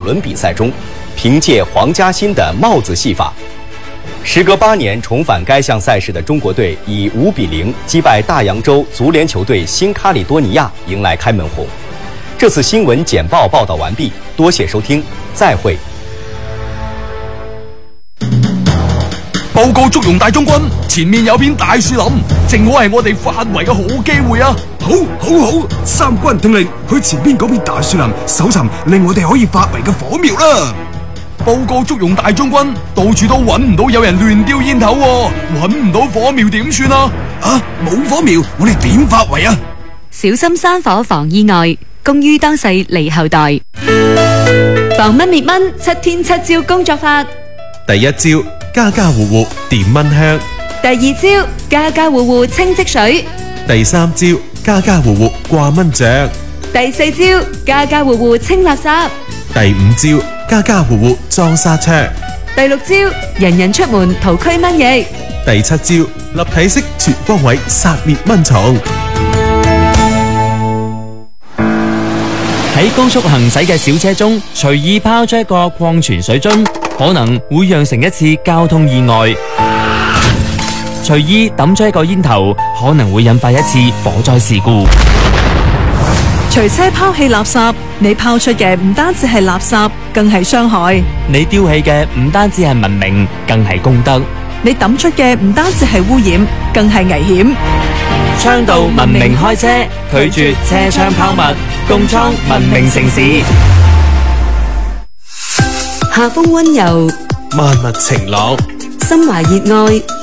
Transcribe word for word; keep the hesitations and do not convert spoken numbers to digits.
轮比赛中，凭借黄嘉欣的帽子戏法，时隔八年重返该项赛事的中国队以五比零击败大洋洲足联球队新卡里多尼亚，迎来开门红。这次新闻简报报道完毕，多謝收聽，再會。 報告祝融大將軍，前面有片大樹林，正好係我哋發圍嘅好機會啊！ 好，好，好，三軍聽令，去前邊嗰片大樹林搜尋令我哋可以發圍嘅火苗啦！ 報告祝融大將軍，到處都揾唔到有人亂丟煙頭喎，揾唔到火苗點算啊？ 啊，冇火苗，我哋點發圍啊？ 小心山火防意外，公於當世利後代。防蚊滅蚊，七天七招工作法。 第一招，家家戶戶點蚊香。 第二招，家家戶戶清積水。 第三招，家家戶戶掛蚊帳。 第四招，家家戶戶清垃圾。 第五招，家家戶戶裝紗窗。 第六招，人人出門逃驅蚊疫。 第七招，立體式全方位殺滅蚊蟲。 喺高速行駛嘅小車中，隨意拋出一個礦泉水樽，可能會釀成一次交通意外；隨意抌出一個煙頭，可能會引發一次火災事故。 隨車拋棄垃圾，你拋出嘅唔單止係垃圾，更係傷害； 你丟棄嘅唔單止係文明，更係公德； 你抌出嘅唔單止係污染，更係危險。 倡導文明開車，拒絕車窗拋物，共創文明城市。 夏風溫柔， 萬物晴朗， 心懷熱愛。